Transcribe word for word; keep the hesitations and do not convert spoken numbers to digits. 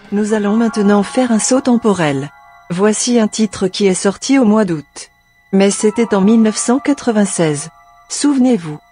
Nous allons maintenant faire un saut temporel. Voici un titre qui est sorti au mois d'août. Mais c'était en mille neuf cent quatre-vingt-seize. Souvenez-vous.